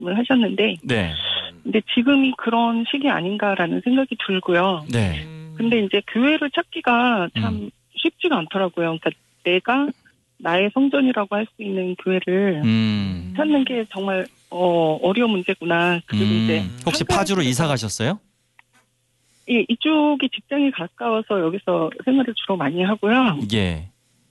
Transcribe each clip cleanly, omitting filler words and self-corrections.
말씀을 하셨는데, 네. 근데 지금이 그런 시기 아닌가라는 생각이 들고요. 네. 근데 이제 교회를 찾기가 참 쉽지가 않더라고요. 그러니까 내가 나의 성전이라고 할 수 있는 교회를 찾는 게 정말 어려운 문제구나. 그리고 이제 혹시 파주로 이사 가셨어요? 예, 이쪽이 직장이 가까워서 여기서 생활을 주로 많이 하고요. 예.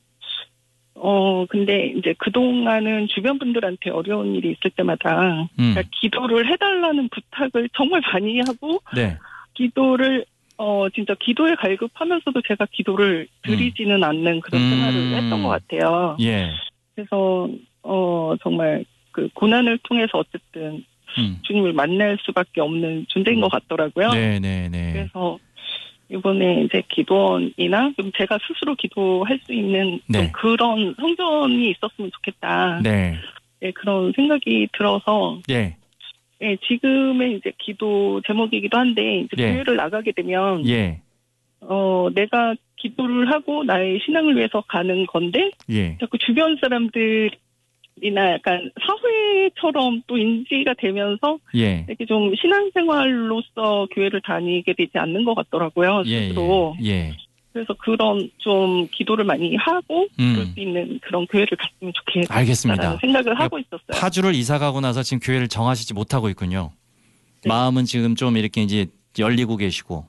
근데 이제 그동안은 주변 분들한테 어려운 일이 있을 때마다 그러니까 기도를 해달라는 부탁을 정말 많이 하고, 네. 기도를 진짜 기도에 갈급하면서도 제가 기도를 드리지는 않는 그런 생활을 했던 것 같아요. 예. 그래서 정말 그 고난을 통해서 어쨌든 주님을 만날 수밖에 없는 존재인 것 같더라고요. 네네네. 그래서 이번에 이제 기도원이나 좀 제가 스스로 기도할 수 있는 좀 그런 성전이 있었으면 좋겠다. 네. 네, 그런 생각이 들어서. 예. 네, 지금의 이제 기도 제목이기도 한데, 이제 교회를 나가게 되면, 내가 기도를 하고 나의 신앙을 위해서 가는 건데, 자꾸 주변 사람들이나 약간 사회처럼 또 인지가 되면서, 이렇게 좀 신앙생활로서 교회를 다니게 되지 않는 것 같더라고요, 스스로. 그래서 그런 좀 기도를 많이 하고 그럴 수 있는 그런 교회를 갔으면 좋겠다는 알겠습니다. 생각을 하고 있었어요. 파주를 이사 가고 나서 지금 교회를 정하시지 못하고 있군요. 네. 마음은 지금 좀 이렇게 이제 열리고 계시고,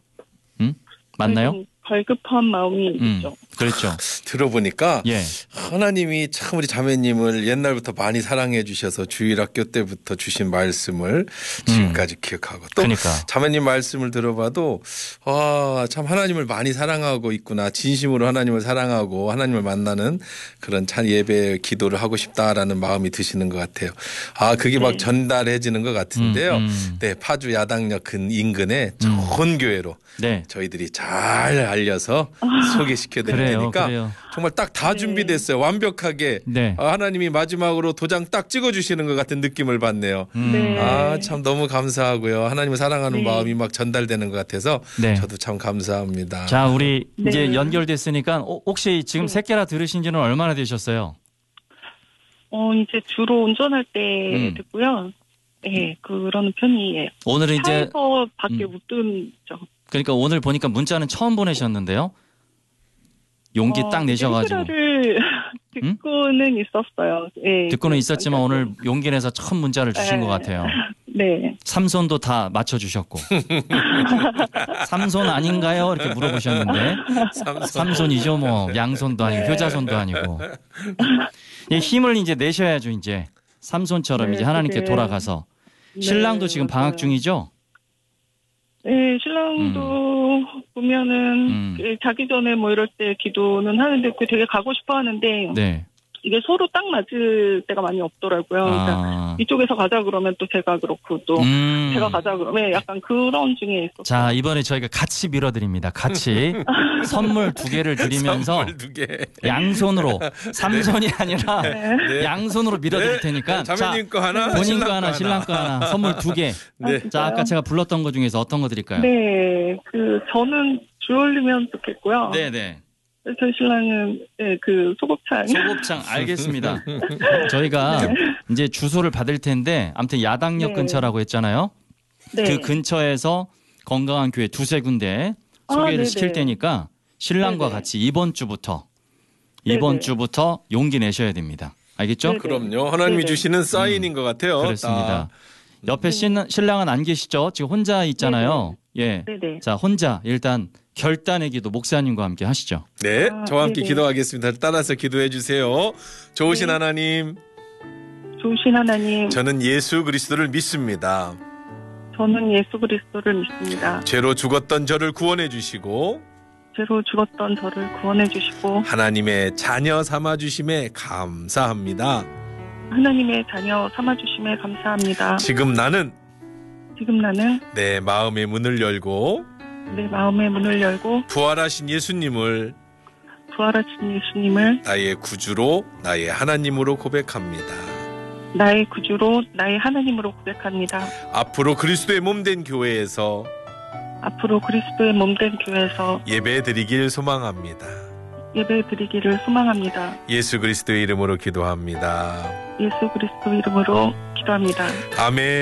맞나요? 갈급한 마음이 있죠. 그렇죠. 들어보니까 하나님이 참 우리 자매님을 옛날부터 많이 사랑해 주셔서 주일학교 때부터 주신 말씀을 지금까지 기억하고 또 자매님 말씀을 들어봐도 참 하나님을 많이 사랑하고 있구나. 진심으로 하나님을 사랑하고 하나님을 만나는 그런 참 예배 기도를 하고 싶다라는 마음이 드시는 것 같아요. 그게 막 전달해지는 것 같은데요. 네, 파주 야당역 인근에 좋은 교회로 저희들이 잘 알려서 소개시켜 드릴 테니까 정말 딱 다 준비됐어요. 완벽하게 하나님이 마지막으로 도장 딱 찍어주시는 것 같은 느낌을 받네요. 참 너무 감사하고요. 하나님을 사랑하는 마음이 막 전달되는 것 같아서 저도 참 감사합니다. 자, 우리 이제 연결됐으니까 혹시 지금 새끼라 들으신 지는 얼마나 되셨어요? 이제 주로 운전할 때 듣고요. 네, 그런 편이에요. 오늘은 이제 차에서 밖에 못 듣죠. 그러니까 오늘 보니까 문자는 처음 보내셨는데요. 용기 딱 내셔가지고. 듣고는 있었어요. 네, 듣고는 있었지만 오늘 용기 내서 처음 문자를 주신 것 같아요. 네. 삼손도 다 맞춰주셨고. 삼손 아닌가요? 이렇게 물어보셨는데. 삼손이죠. 뭐 양손도 아니고 효자손도 아니고. 힘을 이제 내셔야죠. 이제 삼손처럼 이제 하나님께 돌아가서. 신랑도 지금 방학 중이죠? 네, 신랑도 보면은 자기 전에 뭐 이럴 때 기도는 하는데 되게 가고 싶어 하는데 이게 서로 딱 맞을 때가 많이 없더라고요. 그러니까 이쪽에서 가자 그러면 또 제가 그렇고 또 제가 가자 그러면 약간 그런 중에 있었어요. 자, 이번에 저희가 같이 밀어드립니다. 같이 선물 2개를 드리면서 양손으로 삼손이 아니라 양손으로 밀어드릴 테니까 자매님 거 하나, 본인 거 하나, 신랑 거 하나 선물 2개. 자, 아까 제가 불렀던 거 중에서 어떤 거 드릴까요? 네, 저는 주얼리면 좋겠고요. 네네. 저희 신랑은 그 소곱창. 소곱창 알겠습니다. 저희가 이제 주소를 받을 텐데 아무튼 야당역 근처라고 했잖아요. 그 근처에서 건강한 교회 2-3군데 소개를 시킬 테니까 신랑과 같이 이번 주부터 용기 내셔야 됩니다. 알겠죠? 그럼요. 하나님이 주시는 사인인 것 같아요. 그렇습니다. 옆에 신랑은 안 계시죠? 지금 혼자 있잖아요. 자, 혼자 일단 결단의 기도 목사님과 함께 하시죠. 네, 저와 함께 기도하겠습니다. 따라서 기도해 주세요. 좋으신 하나님. 좋으신 하나님. 저는 예수 그리스도를 믿습니다. 저는 예수 그리스도를 믿습니다. 죄로 죽었던 저를 구원해 주시고 죄로 죽었던 저를 구원해 주시고 하나님의 자녀 삼아 주심에 감사합니다. 하나님의 자녀 삼아 주심에 감사합니다. 지금 나는 내 마음의 문을 열고 부활하신 예수님을 나의 구주로 나의 하나님으로 고백합니다. 앞으로 그리스도의 몸된 교회에서 예배드리길 소망합니다. 예배드리기를 소망합니다. 예수 그리스도의 이름으로 기도합니다. 예수 그리스도 이름으로 기도합니다. 아멘.